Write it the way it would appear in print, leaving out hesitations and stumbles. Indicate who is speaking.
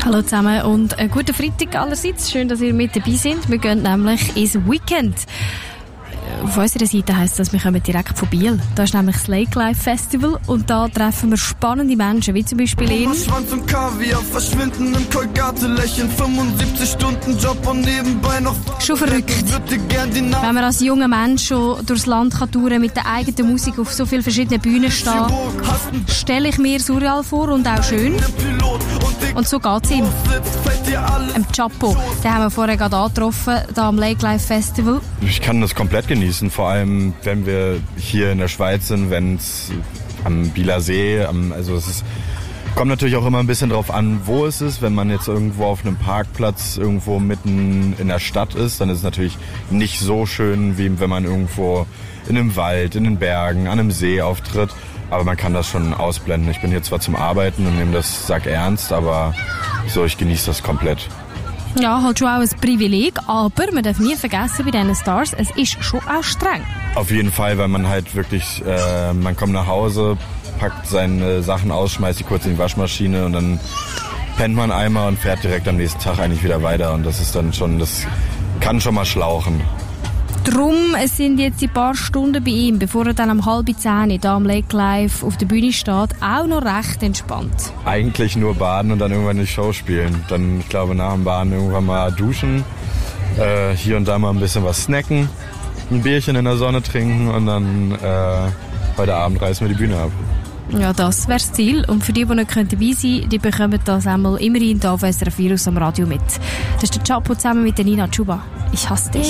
Speaker 1: Hallo zusammen und einen guten Freitag allerseits. Schön, dass ihr mit dabei seid. Wir gehen nämlich ins Weekend. Auf unserer Seite heisst das, wir kommen direkt von Biel. Da ist nämlich das Lake Life Festival und da treffen wir spannende Menschen, wie zum Beispiel ihn.
Speaker 2: Schwanz und Kaviar, verschwinden im Kolgate, lächeln, 75 Stunden Job und nebenbei noch...
Speaker 1: Schon verrückt. Wenn man als junger Mensch schon durchs Land touren kann, mit der eigenen Musik auf so vielen verschiedenen Bühnen stehen, stelle ich mir surreal vor und auch schön. Und so geht's ihm. Chapo, den haben wir vorher gerade angetroffen, da am Lake Life Festival.
Speaker 3: Ich kann das komplett genießen, vor allem wenn wir hier in der Schweiz sind, wenn es am Bieler See, also es kommt natürlich auch immer ein bisschen drauf an, wo es ist. Wenn man jetzt irgendwo auf einem Parkplatz irgendwo mitten in der Stadt ist, dann ist es natürlich nicht so schön, wie wenn man irgendwo in einem Wald, in den Bergen, an einem See auftritt. Aber man kann das schon ausblenden. Ich bin hier zwar zum Arbeiten und nehme das Sack ernst, aber so, ich genieße das komplett.
Speaker 1: Ja, halt schon auch ein Privileg, aber man darf nie vergessen bei diesen Stars, es ist schon auch streng.
Speaker 3: Auf jeden Fall, weil man halt wirklich, man kommt nach Hause, packt seine Sachen aus, schmeißt die kurz in die Waschmaschine und dann pennt man einmal und fährt direkt am nächsten Tag eigentlich wieder weiter. Und das ist dann schon, das kann schon mal schlauchen.
Speaker 1: Drum sind jetzt die paar Stunden bei ihm, bevor er dann um 9:30 hier am Lake Life auf der Bühne steht, auch noch recht entspannt.
Speaker 3: Eigentlich nur baden und dann irgendwann eine Show spielen. Dann, ich glaube, nach dem Baden irgendwann mal duschen, hier und da mal ein bisschen was snacken, ein Bierchen in der Sonne trinken und dann heute Abend reißen wir die Bühne ab.
Speaker 1: Ja, das wäre das Ziel. Und für die dabei nicht dabei sein können, die bekommen das einmal immerhin hier auf SRF Virus am Radio mit. Das ist der Chapo zusammen mit der Nina Chuba. Ich hasse dich.